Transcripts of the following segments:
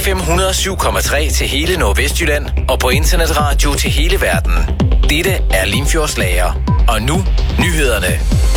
FM 107,3 til hele Nordvestjylland og på internetradio til hele verden. Dette er Limfjordslager. Og nu, nyhederne.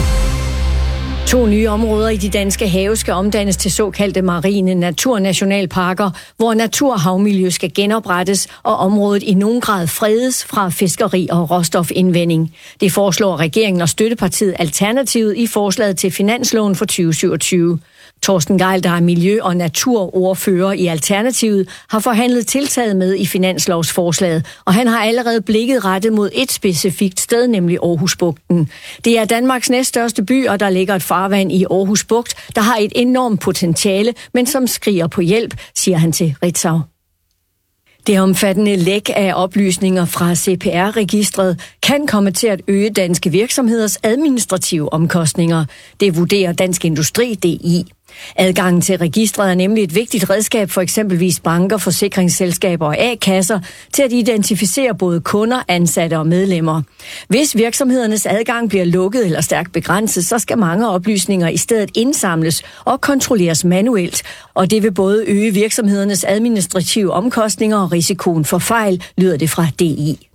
2 nye områder i de danske have skal omdannes til såkaldte marine naturnationalparker, hvor natur-havmiljø skal genoprettes, og området i nogen grad fredes fra fiskeri og råstofindvinding. Det foreslår regeringen og støttepartiet Alternativet i forslaget til finansloven for 2027. Torsten Gejl, der er miljø- og naturordfører i Alternativet, har forhandlet tiltaget med i finanslovsforslaget, og han har allerede blikket rettet mod et specifikt sted, nemlig Aarhusbugten. Det er Danmarks næststørste by, og der ligger et farvand i Aarhus Bugt, der har et enormt potentiale, men som skriger på hjælp, siger han til Ritzau. Det omfattende læk af oplysninger fra CPR-registret kan komme til at øge danske virksomheders administrative omkostninger. Det vurderer Dansk Industri DI. Adgangen til registret er nemlig et vigtigt redskab for eksempelvis banker, forsikringsselskaber og A-kasser til at identificere både kunder, ansatte og medlemmer. Hvis virksomhedernes adgang bliver lukket eller stærkt begrænset, så skal mange oplysninger i stedet indsamles og kontrolleres manuelt, og det vil både øge virksomhedernes administrative omkostninger og risikoen for fejl, lyder det fra DI.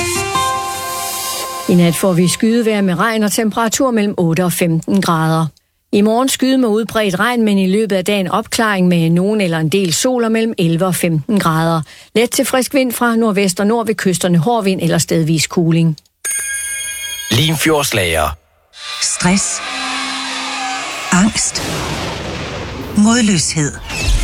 I nat får vi skydevejr med regn og temperatur mellem 8 og 15 grader. I morgen skyde med udbredt regn, men i løbet af dagen opklaring med nogen eller en del sol og mellem 11 og 15 grader. Let til frisk vind fra nordvest og nord ved kysterne, hård vind eller stedvis kuling. Limfjordslager. Stress. Angst. Modløshed.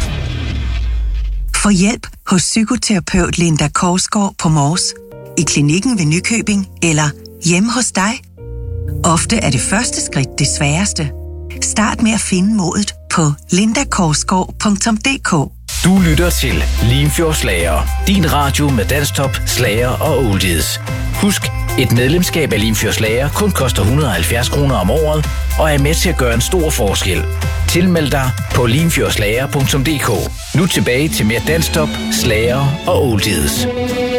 Få hjælp hos psykoterapeut Linda Korsgaard på Mors, i klinikken ved Nykøbing eller hjemme hos dig. Ofte er det første skridt det sværeste. Start med at finde modet på lindakorsgaard.dk. Du lytter til Limfjordslager. Din radio med danstop, slager og oldies. Husk, et medlemskab af Limfjordslager kun koster 170 kroner om året og er med til at gøre en stor forskel. Tilmeld dig på limfjordslager.dk. Nu tilbage til mere danstop, slager og oldies.